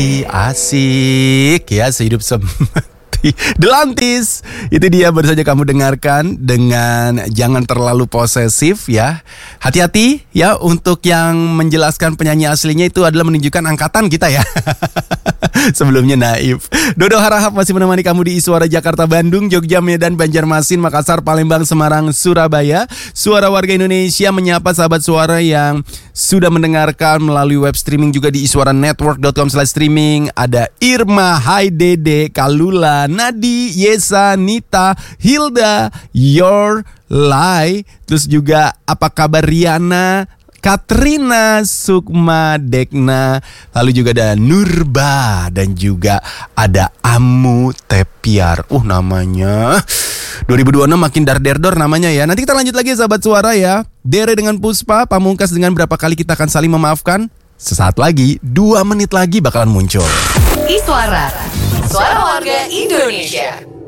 Asik ya, sehidup semati Delantis. Itu dia, baru saja kamu dengarkan dengan jangan terlalu posesif ya. Hati-hati ya, untuk yang menjelaskan penyanyi aslinya itu adalah menunjukkan angkatan kita ya. Sebelumnya Naif. Dodo Harahap masih menemani kamu di Suara Jakarta, Bandung, Jogja, Medan, Banjarmasin, Makassar, Palembang, Semarang, Surabaya. Suara warga Indonesia menyapa sahabat suara yang sudah mendengarkan melalui web streaming juga di iswaranetwork.com/streaming. Ada Irma, Hai Dede, Kalula, Nadi, Yesa, Nita, Hilda, Your Lai, terus juga apa kabar Riana, Katrina, Sukma, Dekna, lalu juga ada Nurba, dan juga ada Amu Tepiar. Namanya 2026 makin dar-der-dor namanya ya. Nanti kita lanjut lagi sahabat suara ya. Dere dengan Puspa, Pamungkas dengan berapa kali kita akan saling memaafkan. Sesaat lagi, 2 menit lagi bakalan muncul. Iswara, suara warga Indonesia.